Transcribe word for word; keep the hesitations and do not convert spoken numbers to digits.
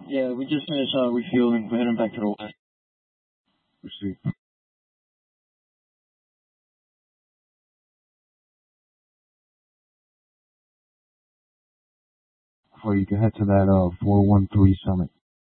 Yeah, we just finished uh, refueling. We're heading back to the west. Receive. Before you can head to that uh four one three summit.